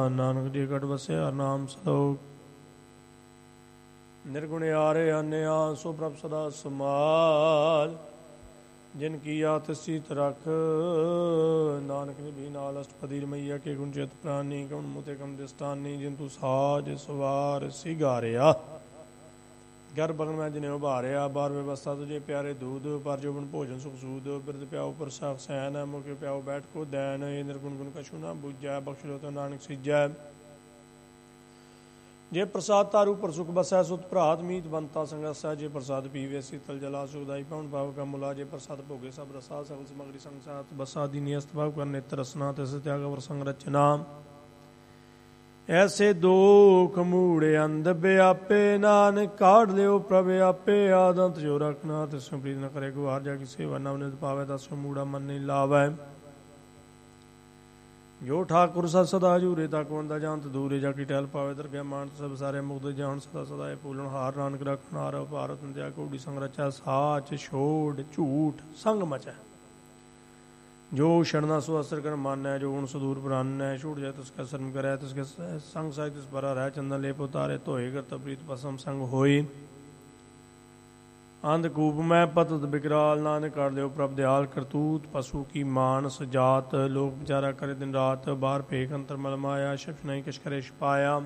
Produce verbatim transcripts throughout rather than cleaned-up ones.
ਨਾਨਕ ਜੀ ਘਟ ਵਸਿਆ ਨਾਮ ਸਲੋਕ ਨਿਰਗੁਣ ਆਰੇ ਅਨਿਆ ਸੋ ਪ੍ਰਭ ਸਦਾ ਸਮਾਲ ਜਿਨ ਕੀਆ ਤਿਸੀਤ ਰਖ ਨਾਨਕ ਨਿਭੀ ਨਾਲ ਅਸ਼ਟਪਦੀ ਰਮਈਆ ਕੇ ਗੁਣ ਚਿਤ ਪ੍ਰਾਨੀ ਕਉਣ ਮੁਤੇ ਕਮ ਦਿਸਤਾਨੀ ਜਿਨ ਤੂੰ ਸਾਜ ਸਵਾਰ ਸਿਗਾਰਿਆ ਗਰ ਬਗਨ ਮੈਂ ਜਿਨੇ ਉਭਾਰਿਆ ਬਾਰ ਵਿਵਸਥਾ ਤੁਝੇ ਪਿਆਰੇ ਦੂਧ ਪਰ ਜੋਬਨ ਭੋਜਨ ਸੁਖ ਸੂਦ ਬਿਰਦ ਪਿਆਉ ਪ੍ਰਸਾਖ ਸੈਨ ਮੁਕੇ ਪਿਆਉ ਬੈਠ ਕੋ ਦੈਨ ਇਹ ਨਿਰਗੁਣ ਗੁਣ ਕਛੂ ਨਾ ਬੁਝੈ ਬਖਸ਼ ਲੋ ਤੋ ਨਾਨਕ ਸਿਜੈ ਜੇ ਪ੍ਰਸਾਦ ਤਾਰੂ ਪਰ ਸੁਖ ਬਸੈ ਸੁਤ ਭਰਾਤ ਮੀਤ ਬੰਤਾ ਸੰਗਸੈ ਜੇ ਪ੍ਰਸਾਦ ਪੀਵੇ ਸੀਤਲ ਜਲਾ ਸੁਖਦਾਈ ਪਉਣ ਭਾਵ ਕਾ ਮੁਲਾ ਜੇ ਪ੍ਰਸਾਦ ਭੋਗੇ ਸਭ ਰਸਾ ਸਗਲ ਸਮਗਰੀ ਸੰਸਾਤ ਬਸਾ ਦੀ ਨਿਯਸਤ ਭਾਵ ਕਰ ਨਿਤ ਰਸਨਾ ਤਿਸ ਤਿਆਗ ਵਰ ਸੰਗ ਰਚਨਾ ਐਸੇ ਦੁਖ ਮੂੜੇ ਅੰਧ ਵਿਆਪੇ ਨਾਨਕ ਕਾਢ ਲਿਓ ਪ੍ਰਭ ਆਪੇ ਆਦੰਤ ਜੋ ਰਖਣਾ ਤਿਸੁ ਪ੍ਰੀਤ ਨ ਕਰੇ ਗੁਹਾਰ ਜਾ ਕੀ ਸੇਵਾ ਨਵ ਨਿਤ ਪਾਵੇ ਤਸੁ ਮੂੜਾ ਮਨ ਨਹੀਂ ਲਾਵੈ ਜੋ ਠਾਕੁਰ ਸਦ ਸਦਾ ਜੂਰੇ ਤੱਕ ਵੰਦਾ ਜਾਂਤ ਦੂਰੇ ਜਾ ਕੀ ਟਹਿਲ ਪਾਵੇ ਦਰਗਹਿ ਮਾਨਤ ਸਭ ਸਾਰੇ ਮੁਕਤ ਜਾਣ ਸਦਾ ਸਦਾ ਪੂਲਣ ਹਾਰ ਨਾਨਕ ਰਖਣ ਹਾਰ ਭਾਰਤ ਨਿਆ ਕੋਡੀ ਸੰਗ ਰਚਾ ਸਾਚ ਛੋੜ ਝੂਠ ਸੰਗ ਮਚੈ ਜੋ ਸ਼ਰਨਾ ਸੋ ਅਸਰ ਕਰ ਮਾਨੈ ਜੋ ਹੁਣ ਸੁਦੂਰ ਪ੍ਰਾਨੈ ਛੂਟ ਜਾਏ ਤਿਸ ਕਾ ਸ਼ਰਮ ਕਰੈ ਤਿਸ ਕੇ ਸੰਗ ਸਾਹਿ ਤਿਸ ਭਰਾ ਰਹਿ ਚੰਦਨ ਲੇਪ ਉਤਾਰੇ ਧੋਏ ਕਰਤ ਪ੍ਰੀਤ ਪਸਮ ਸੰਗ ਹੋਈ ਅੰਧ ਕੂਪ ਮੈਂ ਪਤਤ ਬਿਕਰਾਲ ਨਾਨਕ ਕਰ ਲਿਓ ਪ੍ਰਭ ਦਿਆਲ ਕਰਤੂਤ ਪਸ਼ੂ ਕੀ ਮਾਨਸ ਜਾਤ ਲੋਕ ਵਿਚਾਰਾ ਕਰੇ ਦਿਨ ਰਾਤ ਬਾਹਰ ਭੇਖ ਅੰਤਰ ਮਲ ਮਾਇਆ ਸ਼ਿਫ ਨਹੀਂ ਕਿਛ ਕਰੇ ਛਪਾਇਆ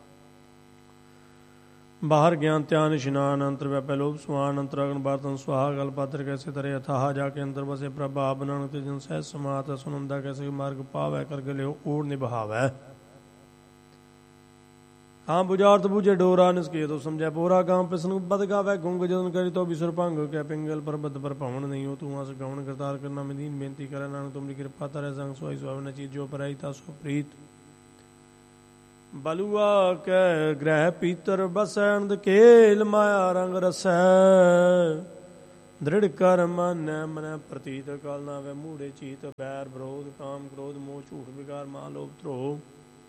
ਬਾਹਰ ਗਿਆਨ ਧਿਆਨ ਇਸ਼ਨਾਨ ਅੰਤਰ ਵੈਪੈ ਲੋਭ ਸੁਆਨ ਅੰਤਰ ਅਗਨ ਬਰਤਨ ਸੁਹਾਗ ਗਲ ਪਾਤਰ ਕੈਸੇ ਤਰੇ ਅਥਾਹ ਜਾ ਕੇ ਅੰਦਰ ਬਸੇ ਪ੍ਰਭਾਵ ਨਾਨਕ ਤੇ ਜਨ ਸਹਿ ਸਮਾਤ ਸੁਨੰਦਾ ਕੈਸੇ ਮਾਰਗ ਪਾਵੈ ਕਰ ਗਲਿਓ ਓੜ ਨਿਭਾਵੈ ਹਾਂ ਬੁਝਾਰਤ ਬੂਝੇ ਡੋਰਾ ਨਿਸਕੇ ਤੋ ਸਮਝੈ ਪੋਰਾ ਗਾਮ ਪਿਸਨ ਬਦ ਗਾਵੈ ਗੁੰਗ ਜਦਨ ਕਰੀ ਤੋ ਬਿਸਰ ਭੰਗ ਕੈ ਪਿੰਗਲ ਪਰਬਤ ਪਰ ਭਵਨ ਨਹੀਂ ਹੋ ਤੂੰ ਅਸ ਗਾਉਣ ਕਰਤਾਰ ਕਰਨਾ ਮਦੀਨ ਬੇਨਤੀ ਕਰੈ ਨਾਨਕ ਤੁਮਰੀ ਕਿਰਪਾ ਤਰੈ ਸੰਗ ਸੋਈ ਸੁਆਵ ਨ ਚੀਜ਼ ਜੋ ਪਰਾਈ ਤਾ ਸੋ ਪ੍ਰੀਤ ਬਲੂਆ ਕੈ ਗ੍ਰਹਿ ਪੀਤਰ ਬਸੈ ਅੰਧ ਕੇਲ ਮਾਇਆ ਰੰਗ ਰਸੈ ਦ੍ਰਿੜ ਕਰ ਮਨੈ ਮਨੈ ਪ੍ਰਤੀਤ ਕਾਲ ਨਾ ਵੇ ਮੂੜੇ ਚੀਤ ਬੈਰ ਵਿਰੋਧ ਕਾਮ ਕ੍ਰੋਧ ਮੋਹ ਝੂਠ ਵਿਕਾਰ ਮਾਂ ਲੋਭ ਧਰੋਹ